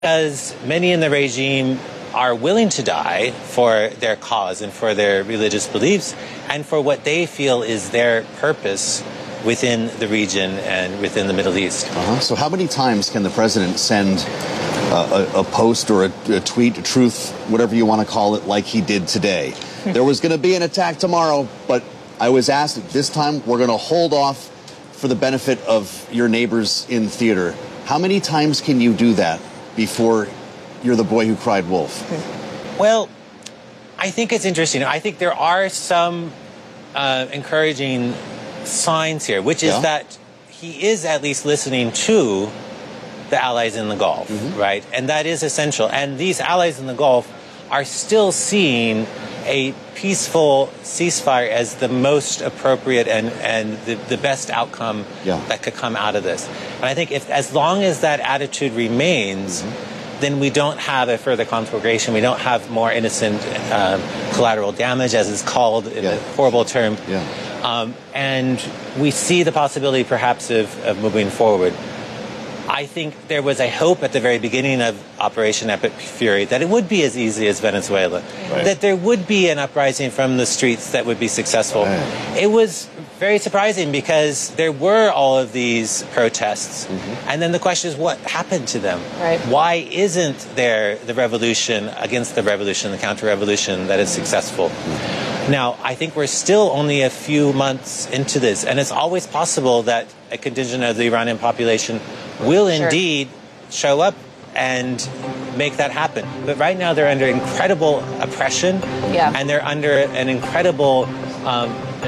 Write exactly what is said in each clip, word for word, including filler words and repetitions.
Because many in the regime are willing to die for their cause and for their religious beliefs and for what they feel is their purpose within the region and within the Middle East. Uh-huh. So how many times can the president send uh, a, a post or a, a tweet, a truth, whatever you want to call it, like he did today? There was going to be an attack tomorrow, but I was asked that this time we're going to hold off for the benefit of your neighbors in theater. How many times can you do that before you're the boy who cried wolf? Well, I think it's interesting. I think there are some uh, encouraging signs here, which is yeah. that he is at least listening to the allies in the Gulf, mm-hmm. right? And that is essential. And these allies in the Gulf are still seeing a peaceful ceasefire as the most appropriate and, and the, the best outcome yeah. that could come out of this. And I think if as long as that attitude remains, mm-hmm. then we don't have a further conflagration. We don't have more innocent um, collateral damage, as it's called in yeah. a horrible term. Yeah. Um, and we see the possibility perhaps of, of moving forward. I think there was a hope at the very beginning of Operation Epic Fury that it would be as easy as Venezuela, right. that there would be an uprising from the streets that would be successful. Right. It was very surprising because there were all of these protests. Mm-hmm. And then the question is, what happened to them? Right. Why isn't there the revolution against the revolution, the counter-revolution that is successful? Mm-hmm. Now, I think we're still only a few months into this, and it's always possible that a contingent of the Iranian population will sure. indeed show up and make that happen. But right now they're under incredible oppression, yeah. and they're under an incredible um, uh,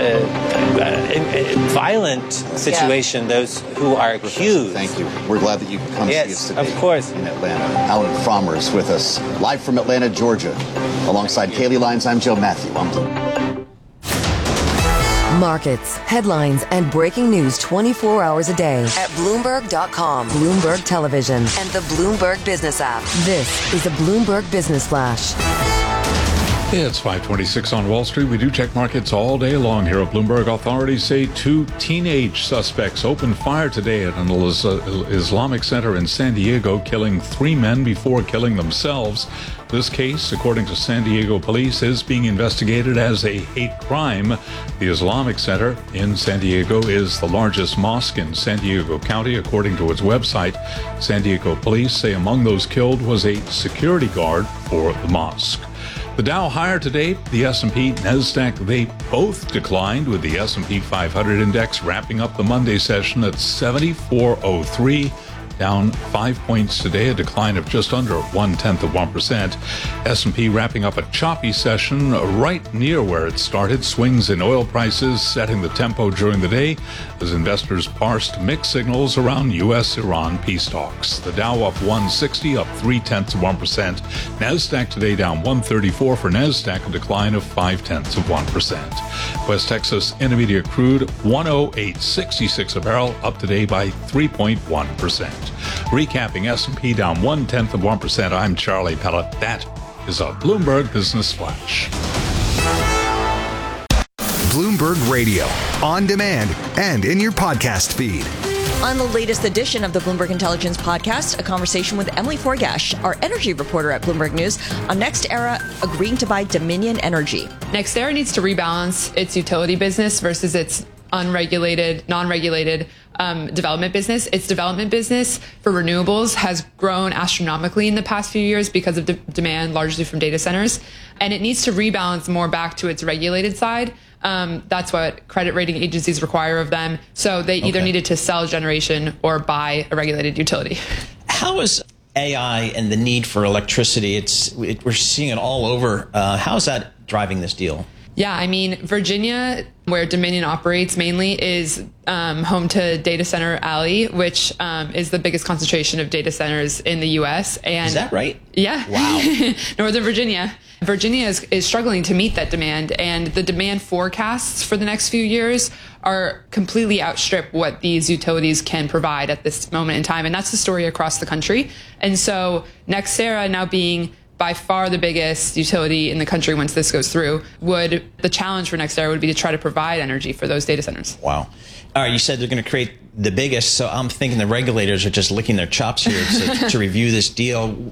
uh, violent situation, yeah. those who are accused. Thank you. We're glad that you could come yes, see us today of course. in Atlanta. Alan Frommer is with us, live from Atlanta, Georgia. Alongside Kaylee Lyons, I'm Joe Matthew. I'm Blue. Markets, headlines, and breaking news twenty-four hours a day at Bloomberg dot com, Bloomberg Television, and the Bloomberg Business app. This is the Bloomberg Business Flash. It's five twenty-six on Wall Street. We do check markets all day long here at Bloomberg. Authorities say two teenage suspects opened fire today at an Islamic center in San Diego, killing three men before killing themselves. This case, according to San Diego police, is being investigated as a hate crime. The Islamic Center in San Diego is the largest mosque in San Diego County, according to its website. San Diego police say among those killed was a security guard for the mosque. The Dow higher today, the S and P, NASDAQ, they both declined, with the S and P five hundred index wrapping up the Monday session at seventy-four oh three. Down five points today, a decline of just under one-tenth of one percent. S and P wrapping up a choppy session right near where it started. Swings in oil prices setting the tempo during the day as investors parsed mixed signals around U S Iran peace talks. The Dow up one sixty, up three-tenths of one percent. NASDAQ today down one thirty-four for NASDAQ, a decline of five-tenths of one percent. West Texas Intermediate crude one oh eight sixty-six a barrel, up today by three point one percent. Recapping S and P down one-tenth of one percent, I'm Charlie Pellet. That is a Bloomberg Business Flash. Bloomberg Radio, on demand and in your podcast feed. On the latest edition of the Bloomberg Intelligence Podcast, a conversation with Emily Forgash, our energy reporter at Bloomberg News, on NextEra agreeing to buy Dominion Energy. NextEra needs to rebalance its utility business versus its unregulated, non-regulated um, development business. Its development business for renewables has grown astronomically in the past few years because of de- demand largely from data centers. And it needs to rebalance more back to its regulated side. Um, that's what credit rating agencies require of them. So they either okay. needed to sell generation or buy a regulated utility. How is A I and the need for electricity, it's it, we're seeing it all over. Uh, how is that driving this deal? Yeah, I mean, Virginia, where Dominion operates mainly, is um, home to Data Center Alley, which um, is the biggest concentration of data centers in the U S. And is that right? Yeah. Wow. Northern Virginia. Virginia is, is struggling to meet that demand, and the demand forecasts for the next few years are completely outstrip what these utilities can provide at this moment in time. And that's the story across the country. And so NextEra now being by far the biggest utility in the country once this goes through. Would the challenge for NextEra would be to try to provide energy for those data centers. Wow. All right, you said they're going to create the biggest, so I'm thinking the regulators are just licking their chops here to, to review this deal.